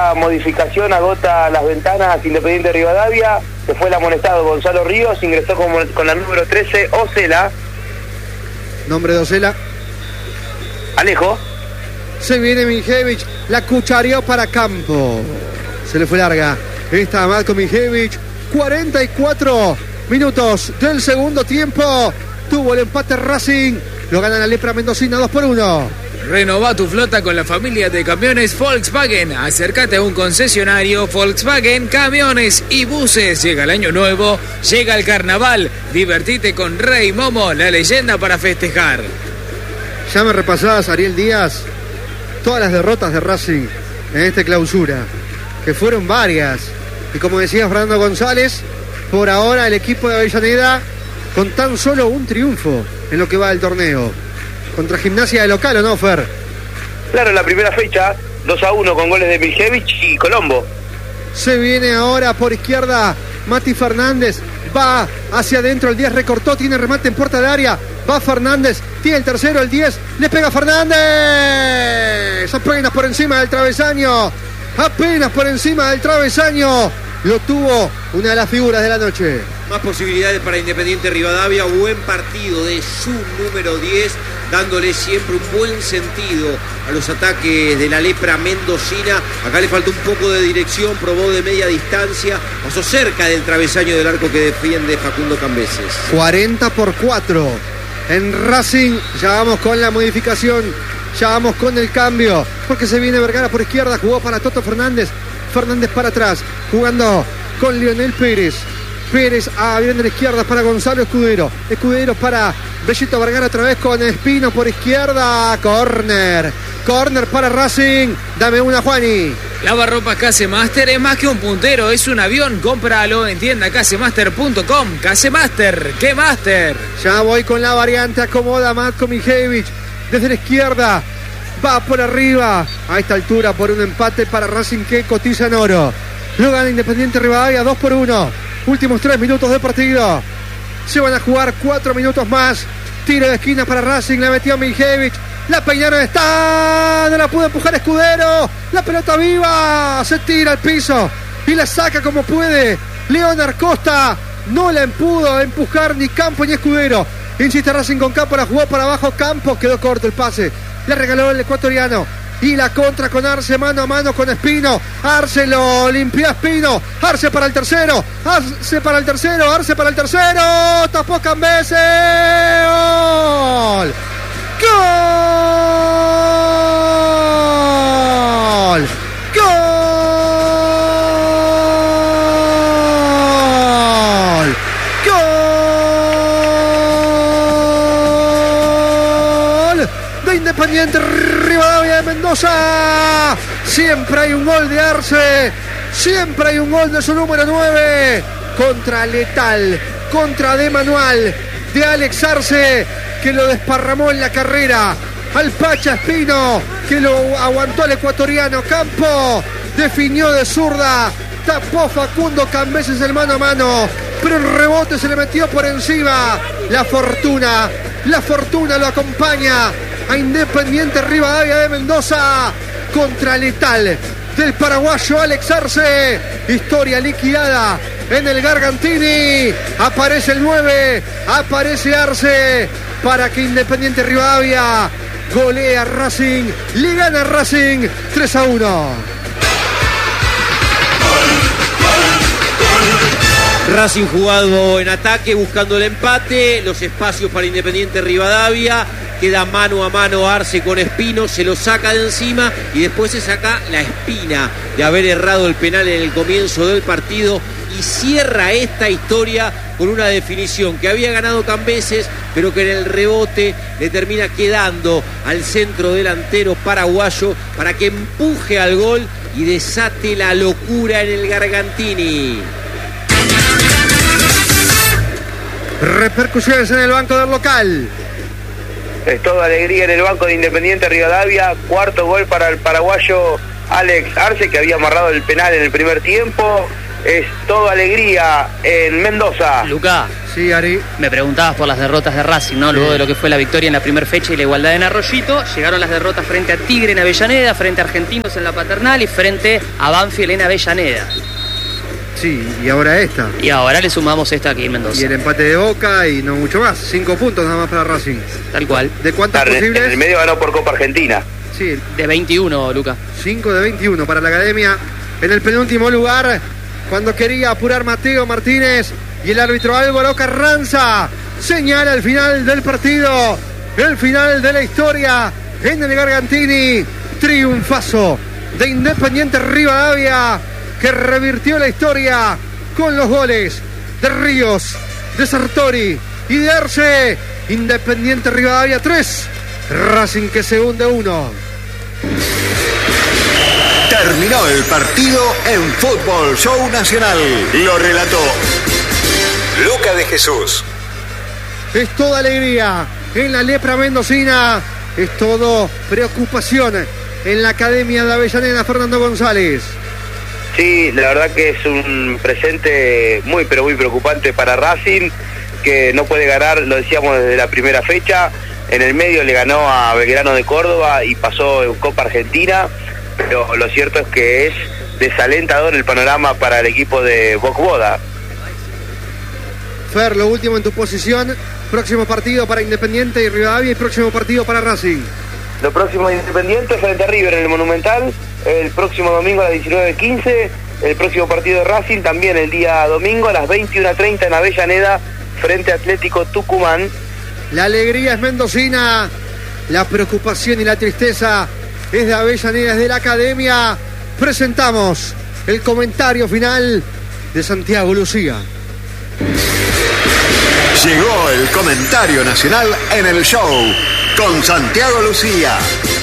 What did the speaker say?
esta modificación agota las ventanas Independiente Rivadavia. Se fue el amonestado Gonzalo Ríos, ingresó con la número 13, Ocela. Nombre de Ocela. Alejo. Se viene Mijevich, la cuchareó para Campo. Se le fue larga. Está Marco Mijevich. 44 minutos del segundo tiempo. Tuvo el empate Racing. Lo gana la Lepra Mendocina 2-1. Renová tu flota con la familia de camiones Volkswagen. Acércate a un concesionario Volkswagen, camiones y buses. Llega el año nuevo, llega el carnaval. Divertite con Rey Momo, la leyenda para festejar. Ya me repasabas, Ariel Díaz, todas las derrotas de Racing en esta clausura, que fueron varias. Y como decía Fernando González, por ahora el equipo de Avellaneda con tan solo un triunfo en lo que va del torneo. Contra Gimnasia de local, ¿o no, Fer? Claro, la primera fecha, 2-1 con goles de Mijevich y Colombo. Se viene ahora por izquierda Mati Fernández. Va hacia adentro, el 10 recortó, tiene remate en puerta del área. Va Fernández, tiene el tercero, el 10. Le pega Fernández. Apenas por encima del travesaño. Apenas por encima del travesaño. Lo tuvo una de las figuras de la noche. Más posibilidades para Independiente Rivadavia. Buen partido de su número 10, dándole siempre un buen sentido a los ataques de la Lepra Mendocina. Acá le faltó un poco de dirección, probó de media distancia, pasó cerca del travesaño del arco que defiende Facundo Cambeses. 40-4 en Racing. Ya vamos con la modificación, ya vamos con el cambio, porque se viene Vergara por izquierda, jugó para Toto Fernández. Fernández para atrás, jugando con Lionel Pérez. Pérez abriendo a la izquierda para Gonzalo Escudero. Escudero para Bellito Vergara otra vez con Espino por izquierda. Corner para Racing. Dame una, Juani. Lavarropas Casemaster es más que un puntero, es un avión. Cómpralo en tienda casemaster.com. Casemaster, ¿qué master? Ya voy con la variante. Acomoda Matko Mijevich desde la izquierda. Va por arriba. A esta altura por un empate para Racing que cotiza en oro. Lo gana Independiente Rivadavia 2-1. Últimos 3 minutos de partido. Se van a jugar 4 minutos más. Tiro de esquina para Racing. La metió Mijevich. La peinaron, está. No la pudo empujar Escudero. La pelota viva. Se tira al piso y la saca como puede. Leonard Costa. No la pudo empujar ni Campo ni Escudero. Insiste Racing con Campo. La jugó para abajo. Campo. Quedó corto el pase. Le regaló el ecuatoriano. Y la contra con Arce, mano a mano con Espino. Arce lo limpió Espino. Arce para el tercero. Arce para el tercero. Arce para el tercero. Tapó Cambeses. ¡Gol! ¡Gol! ¡Gol! ¡Gol! De Independiente Rivadavia de Mendoza. Siempre hay un gol de Arce. Siempre hay un gol de su número 9. Contra Letal. Contra de Manual. De Alex Arce, que lo desparramó en la carrera. Al Pacha Espino, que lo aguantó el ecuatoriano. Campo definió de zurda. Tapó Facundo Cambeses el mano a mano. Pero el rebote se le metió por encima. La fortuna lo acompaña a Independiente Rivadavia de Mendoza contra Letal del paraguayo Alex Arce. Historia liquidada en el Gargantini. Aparece el 9, aparece Arce para que Independiente Rivadavia golea a Racing, le gana a Racing 3-1. Racing jugado en ataque, buscando el empate, los espacios para Independiente Rivadavia, queda mano a mano Arce con Espino, se lo saca de encima y después se saca la espina de haber errado el penal en el comienzo del partido y cierra esta historia con una definición que había ganado Cambeses, pero que en el rebote le termina quedando al centro delantero paraguayo para que empuje al gol y desate la locura en el Gargantini. Repercusiones en el banco del local. Es toda alegría en el banco de Independiente Rivadavia. Cuarto gol para el paraguayo Alex Arce, que había amarrado el penal en el primer tiempo. es todo alegría en Mendoza. Luca, Sí, Ari. me preguntabas por las derrotas de Racing, ¿no? Luego de lo que fue la victoria en la primera fecha y la igualdad en Arroyito, llegaron las derrotas frente a Tigre en Avellaneda, frente a Argentinos en la Paternal y frente a Banfield en Avellaneda. Sí, y ahora esta. Y ahora le sumamos esta aquí en Mendoza. Y el empate de Boca y no mucho más. 5 puntos nada más para Racing. Tal cual. ¿De cuántas En el posibles? medio ganó por Copa Argentina. Sí, De 21, Luca. 5 de 21 para la Academia. En el penúltimo lugar, cuando quería apurar Mateo Martínez y el árbitro Álvaro Carranza señala el final del partido, el final de la historia en el Gargantini. Triunfazo de Independiente Rivadavia, que revirtió la historia con los goles de Ríos, de Sartori y de Arce. Independiente Rivadavia 3, Racing que se hunde 1. Terminó el partido en Fútbol Show Nacional. Lo relató Luca de Jesús. Es toda alegría en la lepra mendocina, es todo preocupación en la Academia de Avellaneda. Fernando González. Sí, la verdad que es un presente muy pero muy preocupante para Racing, que no puede ganar, lo decíamos desde la primera fecha. En el medio le ganó a Belgrano de Córdoba y pasó en Copa Argentina, pero lo cierto es que es desalentador el panorama para el equipo de Bocboda. Fer, lo último en tu posición. Próximo partido para Independiente y Rivadavia y próximo partido para Racing. Lo próximo de Independiente frente a River en el Monumental, el próximo domingo a las 19:15. El próximo partido de Racing también el día domingo a las 21:30 en Avellaneda frente a Atlético Tucumán. La alegría es mendocina, la preocupación y la tristeza es de Avellaneda, es de la Academia. Presentamos el comentario final de Santiago Lucía. Llegó el comentario nacional en el show con Santiago Lucía.